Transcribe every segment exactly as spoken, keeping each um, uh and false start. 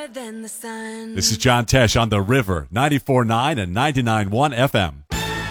brighter than the sun. This is John Tesh on The River, ninety-four point nine and ninety-nine point one F M.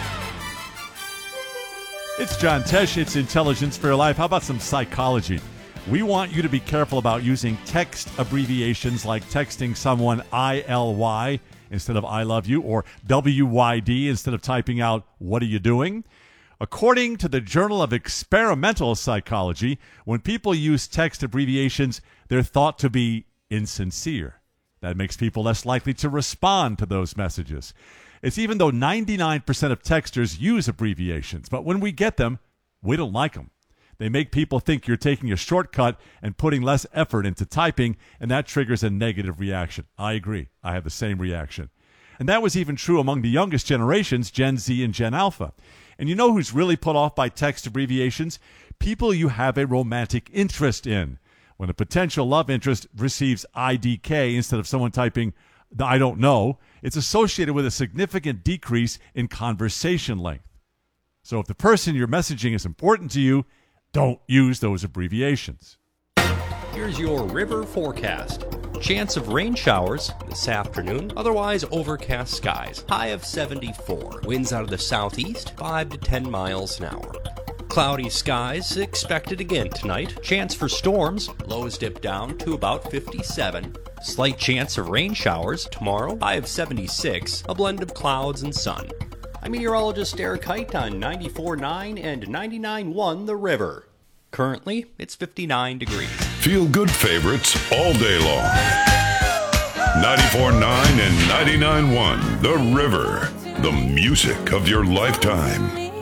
It's John Tesh. It's Intelligence for Your Life. How about some psychology? We want you to be careful about using text abbreviations like texting someone I L Y instead of I love you, or W Y D instead of typing out what are you doing? According to the Journal of Experimental Psychology, when people use text abbreviations, they're thought to be insincere. That makes people less likely to respond to those messages. It's even though ninety-nine percent of texters use abbreviations, but when we get them, we don't like them. They make people think you're taking a shortcut and putting less effort into typing, and that triggers a negative reaction. I agree. I have the same reaction. And that was even true among the youngest generations, Gen Z and Gen Alpha. And you know who's really put off by text abbreviations? People you have a romantic interest in. When a potential love interest receives I D K instead of someone typing I don't know, it's associated with a significant decrease in conversation length. So if the person you're messaging is important to you, don't use those abbreviations. Here's your river forecast. Chance of rain showers this afternoon, otherwise overcast skies. High of seventy-four. Winds out of the southeast, five to ten miles an hour. Cloudy skies expected again tonight. Chance for storms, lows dip down to about fifty-seven. Slight chance of rain showers tomorrow, high of seventy-six, a blend of clouds and sun. I'm meteorologist Eric Height on ninety-four point nine and ninety-nine point one The River. Currently, it's fifty-nine degrees. Feel good favorites all day long. ninety-four point nine and ninety-nine point one The River, the music of your lifetime.